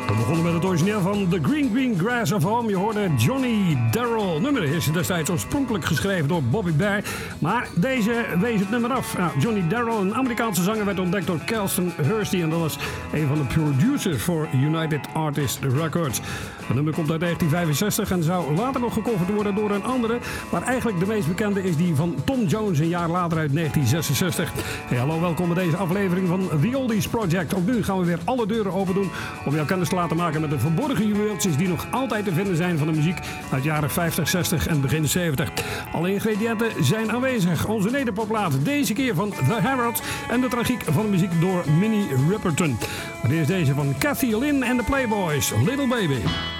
We begonnen met het origineel van The Green Grass of Home. Je hoorde Johnny Darrell. Nummer is destijds oorspronkelijk geschreven door Bobby Bear. Maar deze wees het nummer af. Nou, Johnny Darrell, een Amerikaanse zanger, werd ontdekt door Kelson Hursty. En dat was een van de producers voor United Artists Records. Het nummer komt uit 1965 en zou later nog gecoverd worden door een andere. Maar eigenlijk de meest bekende is die van Tom Jones een jaar later uit 1966. Hey, hallo, welkom bij deze aflevering van The Oldies Project. Ook nu gaan we weer alle deuren open doen om jou kennis te laten maken met de verborgen juweeltjes die nog altijd te vinden zijn van de muziek uit jaren 50, 60 en begin 70. Alle ingrediënten zijn aanwezig. Onze nederpopplaat deze keer van The Heralds en de tragiek van de muziek door Minnie Riperton. Maar dit is deze van Cathy Lynn en de Playboys, Little Baby.